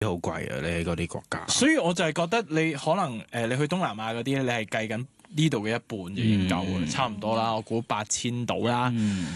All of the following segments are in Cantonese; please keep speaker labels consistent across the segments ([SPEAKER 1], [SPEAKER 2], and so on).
[SPEAKER 1] 好貴啊！你喺嗰啲國家，
[SPEAKER 2] 所以我就係覺得你可能你去東南亞嗰啲咧，你係計緊呢度嘅一半就已經夠啦，差唔多啦。我估8000到啦。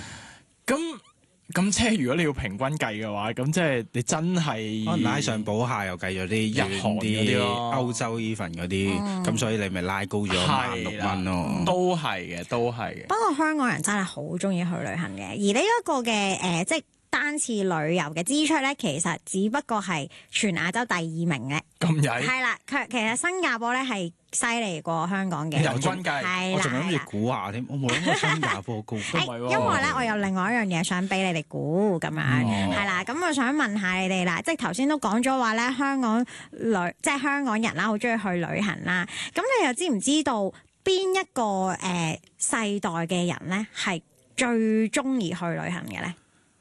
[SPEAKER 2] 咁即係如果你要平均計嘅話，咁即係你真係
[SPEAKER 1] 可能拉上補下又計咗啲
[SPEAKER 2] 日韓嗰啲咯，
[SPEAKER 1] 歐洲 even 嗰啲，咁所以你咪拉高咗16,000咯。
[SPEAKER 2] 都係嘅，都係嘅。
[SPEAKER 3] 不過香港人真係好中意去旅行嘅，而呢一個嘅即係單次旅遊嘅支出咧，其實只不過係全亞洲第2名嘅。
[SPEAKER 2] 咁曳
[SPEAKER 3] 係啦，其實新加坡咧係犀利過香港嘅
[SPEAKER 2] 人均計。
[SPEAKER 1] 我仲諗住估下添，我冇諗過新加坡高。
[SPEAKER 3] 因為咧，我有另外一樣嘢想俾你哋估咁樣，係啦。咁我想問下你哋啦，即係頭先都講咗話咧，即係香港人啦，好中意去旅行啦。咁你又知唔知道邊一個世代嘅人咧係最中意去旅行嘅咧？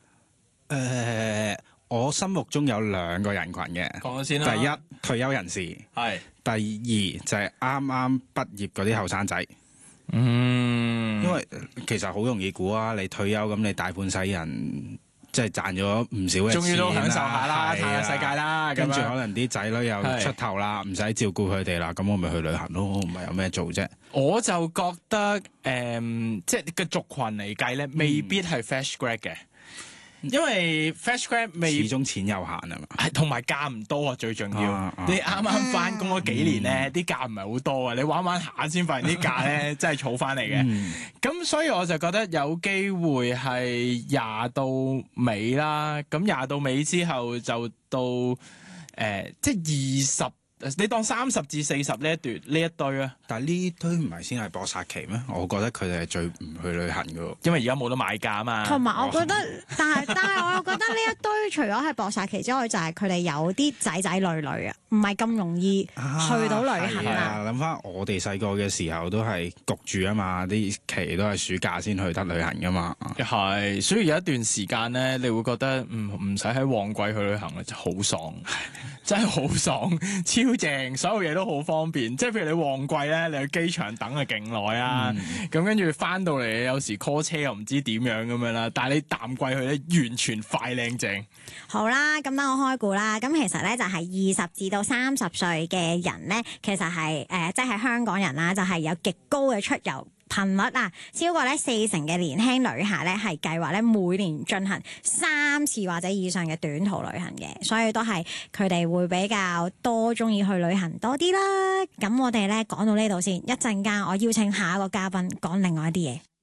[SPEAKER 1] 我心目中有2個人群嘅。
[SPEAKER 2] 講咗先啦。
[SPEAKER 1] 第一，退休人士。
[SPEAKER 2] 係。
[SPEAKER 1] 第二就係啱啱畢業嗰啲後生仔。因為其實好容易估啊！你退休咁，你大半世人即係賺咗唔少嘅錢，
[SPEAKER 2] 終於都享受下啦，睇下世界啦。
[SPEAKER 1] 跟住可能啲仔女又出頭啦，唔使照顧佢哋啦，咁我咪去旅行咯，唔係有咩做啫？
[SPEAKER 2] 我就覺得即係個族群嚟計咧，未必係 fresh grad 嘅。因為 fresh grad
[SPEAKER 1] 始終錢有限啊嘛，
[SPEAKER 2] 係同埋假唔多啊，最重要。你啱啱翻工嗰幾年咧，啲假唔係好多啊，你玩玩下先發現啲假咧真係儲翻嚟嘅。咁所以我就覺得有機會係20到尾啦。咁20到尾之後就到即係20。你當30至40呢一堆啊？
[SPEAKER 1] 但係呢堆唔係先係搏殺期咩？我覺得佢哋係最唔去旅行噶，
[SPEAKER 2] 因為而家冇得買價啊嘛。
[SPEAKER 3] 同埋我覺得，但係我又覺得呢一堆除咗係搏殺期之外，就係佢哋有啲仔仔女女啊，唔係咁容易去到旅行啊。
[SPEAKER 1] 諗翻我哋細個嘅時候都係焗住啊嘛，啲期都係暑假先去得旅行噶嘛。
[SPEAKER 2] 係，所以有一段時間咧，你會覺得唔使喺旺季去旅行咧，就好爽，真係好爽，超正，所有嘢都好方便。即係譬如你旺季咧，你去機場等啊勁耐啊，咁跟住翻到嚟有時 call 車又唔知點樣咁樣啦。但係你淡季去咧，完全快靚正。好啦，
[SPEAKER 3] 咁等我開估啦。咁其實咧就係20至到30歲嘅人咧，其實係即係香港人啦，就係有極高嘅出遊頻率啊，超過咧40%嘅年輕旅客咧係計劃咧每年進行3次或者以上嘅短途旅行嘅，所以都係佢哋會比較多中意去旅行多啲啦。咁我哋咧講到呢度先，一陣間我邀請下一個嘉賓講另外一啲嘢。